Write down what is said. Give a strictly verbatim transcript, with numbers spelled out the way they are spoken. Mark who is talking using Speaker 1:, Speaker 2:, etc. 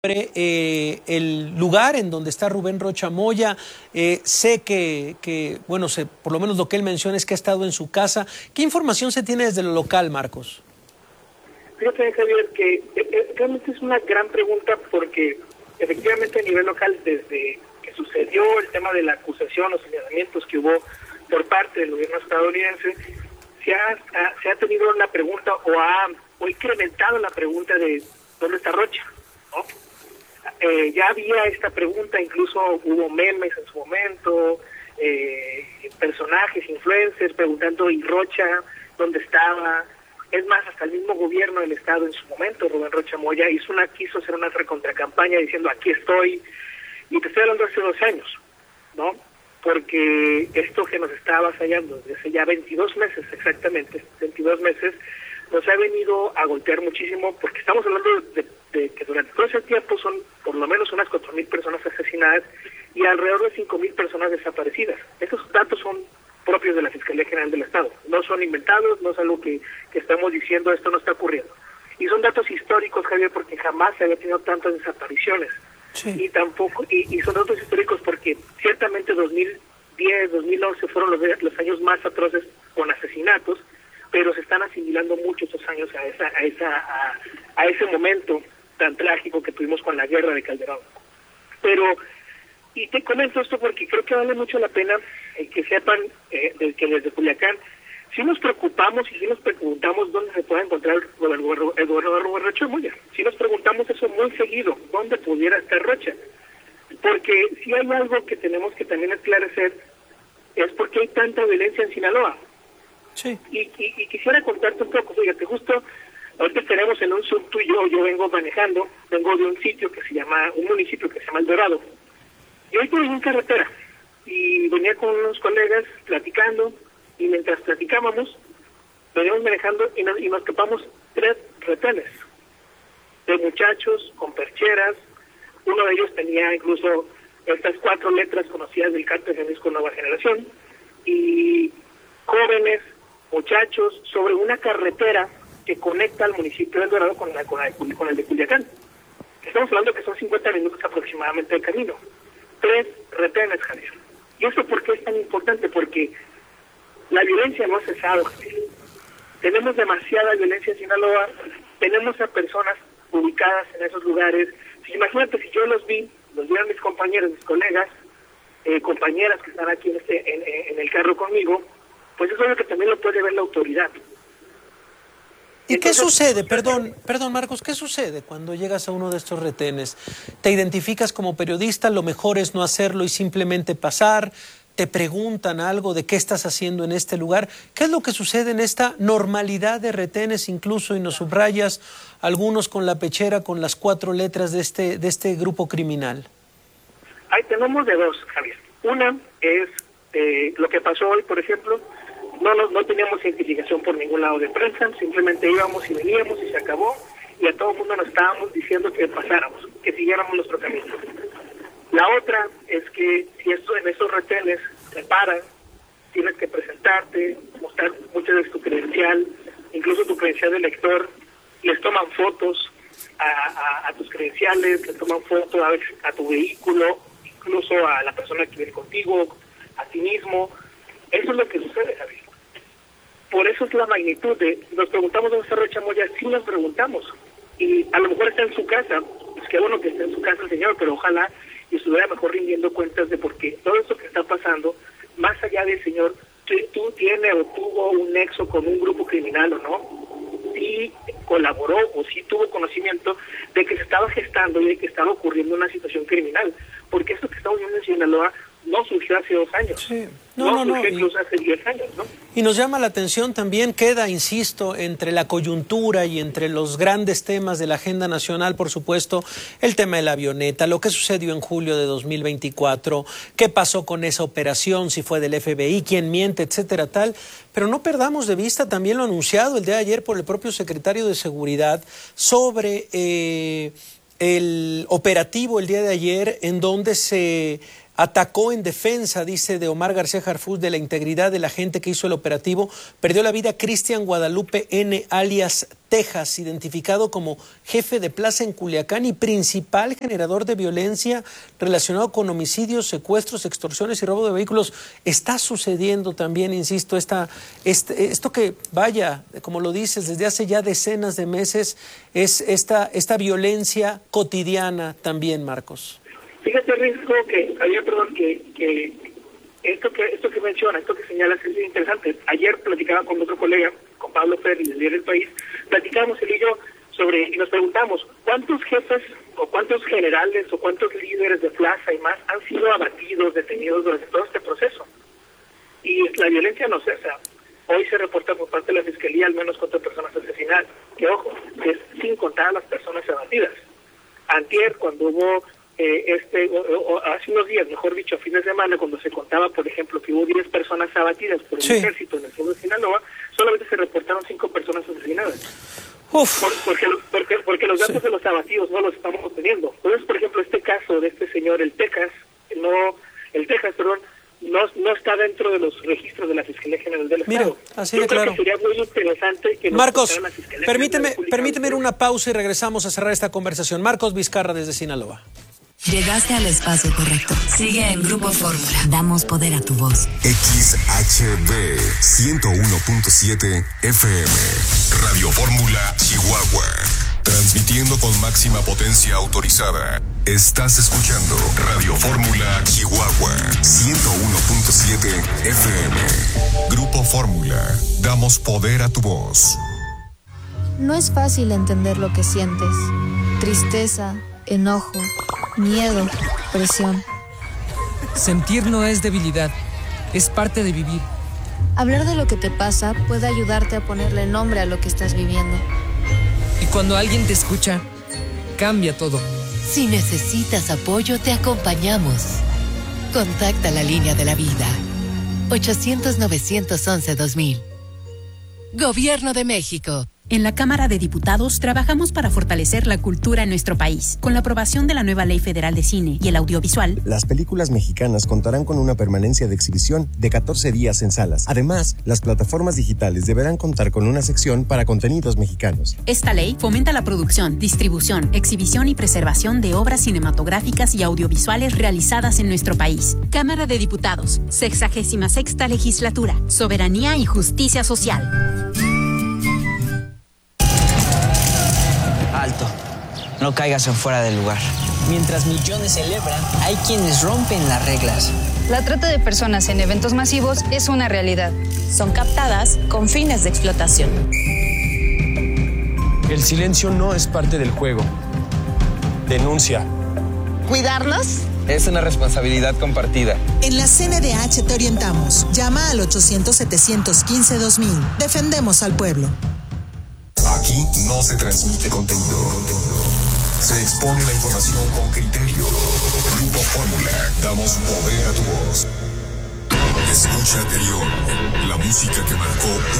Speaker 1: Eh, el lugar en donde está Rubén Rocha Moya. Eh, sé que, que bueno, sé, por lo menos lo que él menciona es que ha estado en su casa. ¿Qué información se tiene desde lo local, Marcos?
Speaker 2: Fíjate, Javier, que eh, realmente es una gran pregunta porque efectivamente a nivel local, desde que sucedió el tema de la acusación, los señalamientos que hubo por parte del gobierno estadounidense, se ha, ha, se ha tenido una pregunta o ha o incrementado la pregunta de ¿dónde está Rocha? ¿No? Eh, ya había esta pregunta, incluso hubo memes en su momento, eh, personajes, influencers preguntando ¿y Rocha dónde estaba? Es más, hasta el mismo gobierno del estado en su momento, Rubén Rocha Moya, hizo una, quiso hacer una recontracampaña diciendo aquí estoy, y te estoy hablando hace dos años, ¿no? Porque esto que nos está avasallando desde hace ya veintidós meses, exactamente, veintidós meses, nos ha venido a golpear muchísimo, porque estamos hablando de, de que durante todo ese tiempo son por lo menos unas cuatro mil personas asesinadas y alrededor de cinco mil personas desaparecidas. Estos datos son propios de la Fiscalía General del Estado, no son inventados, no es algo que, que estamos diciendo, esto no está ocurriendo. Y son datos históricos, Javier, porque jamás se había tenido tantas desapariciones. Sí. Y tampoco y, y son datos históricos porque ciertamente dos mil diez, dos mil once fueron los, los años más atroces con asesinatos, pero se están asimilando mucho esos años a esa a esa a, a ese momento tan trágico que tuvimos con la guerra de Calderón. Pero y te comento esto porque creo que vale mucho la pena eh, que sepan eh, de, que desde Culiacán si nos preocupamos y si nos preguntamos dónde se puede encontrar el, el, el gobernador Rubén Rocha Moya. Si nos preguntamos eso muy seguido, dónde pudiera estar Rocha. Porque si hay algo que tenemos que también esclarecer es por qué hay tanta violencia en Sinaloa. Sí. Y, y, y quisiera contarte un poco, fíjate, justo ahorita tenemos en un Zoom tú y yo, yo vengo manejando, vengo de un sitio que se llama, un municipio que se llama El Dorado. Y hoy venía en carretera y venía con unos colegas platicando y mientras platicábamos, veníamos manejando y nos, y nos topamos tres retenes de muchachos con percheras. Uno de ellos tenía incluso estas cuatro letras conocidas del cártel Jalisco Nueva Generación y jóvenes, muchachos, sobre una carretera que conecta al municipio de El Dorado con, la, con, el, con el de Culiacán. Estamos hablando que son cincuenta minutos aproximadamente de camino. Tres retenes, Javier. ¿Y eso por qué es tan importante? Porque la violencia no ha cesado, Javier. Tenemos demasiada violencia en Sinaloa, tenemos a personas ubicadas en esos lugares. Si, imagínate si yo los vi, los vi a mis compañeros, mis colegas, eh, compañeras que están aquí en, este, en, en el carro conmigo, pues eso es lo que también lo puede ver la autoridad.
Speaker 1: ¿Y Entonces, qué sucede? Perdón, perdón, Marcos, ¿qué sucede cuando llegas a uno de estos retenes? ¿Te identificas como periodista? Lo mejor es no hacerlo y simplemente pasar. ¿Te preguntan algo de qué estás haciendo en este lugar? ¿Qué es lo que sucede en esta normalidad de retenes incluso, y nos subrayas, algunos con la pechera, con las cuatro letras de este, de este grupo criminal?
Speaker 2: Ahí tenemos de dos, Javier. Una es eh, lo que pasó hoy, por ejemplo. No, no, no teníamos identificación por ningún lado de prensa, simplemente íbamos y veníamos y se acabó, y a todo el mundo nos estábamos diciendo que pasáramos, que siguiéramos nuestro camino. La otra es que si esto, en esos retenes te paran, tienes que presentarte, mostrar muchas veces tu credencial, incluso tu credencial de lector, les toman fotos a, a, a tus credenciales, les toman fotos a, veces a tu vehículo, incluso a la persona que viene contigo, a ti mismo. Eso es lo que sucede, Javier. Por eso es la magnitud de, nos preguntamos dónde está Rocha Moya, sí nos preguntamos, y a lo mejor está en su casa, pues qué bueno que esté en su casa el señor, pero ojalá y estuviera mejor rindiendo cuentas de por qué todo eso que está pasando, más allá del señor, tú, tú tiene o tuvo un nexo con un grupo criminal o no, sí colaboró o sí tuvo conocimiento de que se estaba gestando y de que estaba ocurriendo una situación criminal, porque esto que estamos viendo en Sinaloa no surgió hace dos años,
Speaker 1: sí. no,
Speaker 2: no,
Speaker 1: no,
Speaker 2: surgió
Speaker 1: no.
Speaker 2: incluso hace diez años, ¿no?
Speaker 1: Y nos llama la atención también, queda, insisto, entre la coyuntura y entre los grandes temas de la agenda nacional, por supuesto, el tema de la avioneta, lo que sucedió en julio de dos mil veinticuatro, qué pasó con esa operación, si fue del F B I, quién miente, etcétera, tal. Pero no perdamos de vista también lo anunciado el día de ayer por el propio secretario de Seguridad sobre eh, el operativo el día de ayer en donde se atacó en defensa, dice, de Omar García Harfuch, de la integridad de la gente que hizo el operativo. Perdió la vida Cristian Guadalupe N., alias Texas, identificado como jefe de plaza en Culiacán y principal generador de violencia relacionado con homicidios, secuestros, extorsiones y robo de vehículos. Está sucediendo también, insisto, esta, este, esto que, vaya, como lo dices, desde hace ya decenas de meses, es esta, esta violencia cotidiana también, Marcos.
Speaker 2: Fíjate, Riesgo, que, ayer, perdón, que, que esto que esto que menciona, esto que señalas es interesante. Ayer platicaba con otro colega, con Pablo Ferri, del Diario del País, platicábamos él y yo sobre, y nos preguntamos, ¿cuántos jefes o cuántos generales o cuántos líderes de plaza y más han sido abatidos, detenidos durante todo este proceso? Y la violencia no cesa. Hoy se reporta por parte de la Fiscalía al menos cuatro personas asesinadas, que ojo, es sin contar a las personas abatidas. Antier, cuando hubo eh, este, o, o, hace unos días, mejor dicho, a fines de semana, cuando se contaba, por ejemplo, que hubo diez personas abatidas por el sí. ejército en el sur de Sinaloa, solamente se reportaron cinco personas asesinadas. Uf. Por, porque, porque, porque los datos sí. de los abatidos no los estamos obteniendo. Entonces, por ejemplo, este caso de este señor, el Texas, no, el Texas, perdón, no, no está dentro de los registros de la Fiscalía General del Estado.
Speaker 1: Mira, así
Speaker 2: Yo
Speaker 1: de
Speaker 2: creo
Speaker 1: claro.
Speaker 2: que sería muy interesante que nos
Speaker 1: Marcos,
Speaker 2: la Fiscalía
Speaker 1: permíteme,
Speaker 2: General
Speaker 1: permíteme ir una pausa y regresamos a cerrar esta conversación. Marcos Vizcarra desde Sinaloa.
Speaker 3: Llegaste al espacio correcto. Sigue en Grupo Fórmula. Damos poder a tu voz.
Speaker 4: X H B ciento uno punto siete F M. Radio Fórmula Chihuahua. Transmitiendo con máxima potencia autorizada. Estás escuchando Radio Fórmula Chihuahua ciento uno punto siete F M. Grupo Fórmula. Damos poder a tu voz.
Speaker 5: No es fácil entender lo que sientes. Tristeza, enojo, miedo, presión.
Speaker 6: Sentir no es debilidad, es parte de vivir.
Speaker 5: Hablar de lo que te pasa puede ayudarte a ponerle nombre a lo que estás viviendo.
Speaker 6: Y cuando alguien te escucha, cambia todo.
Speaker 3: Si necesitas apoyo, te acompañamos. Contacta la línea de la vida. ochocientos, novecientos once, dos mil. Gobierno de México.
Speaker 7: En la Cámara de Diputados trabajamos para fortalecer la cultura en nuestro país. Con la aprobación de la nueva Ley Federal de Cine y el Audiovisual,
Speaker 8: las películas mexicanas contarán con una permanencia de exhibición de catorce días en salas. Además, las plataformas digitales deberán contar con una sección para contenidos mexicanos.
Speaker 7: Esta ley fomenta la producción, distribución, exhibición y preservación de obras cinematográficas y audiovisuales realizadas en nuestro país. Cámara de Diputados, sexagésima sexta Legislatura, Soberanía y Justicia Social.
Speaker 9: Alto, no caigas en fuera del lugar. Mientras millones celebran, hay quienes rompen las reglas.
Speaker 10: La trata de personas en eventos masivos es una realidad.
Speaker 11: Son captadas con fines de explotación.
Speaker 12: El silencio no es parte del juego. Denuncia.
Speaker 13: ¿Cuidarnos?
Speaker 14: Es una responsabilidad compartida.
Speaker 13: En la C N D H te orientamos. Llama al ochocientos, setecientos quince, dos mil. Defendemos al pueblo.
Speaker 4: Aquí no se transmite contenido. Se expone la información con criterio. Grupo Fórmula. Damos poder a tu voz. Escucha anterior. La música que marcó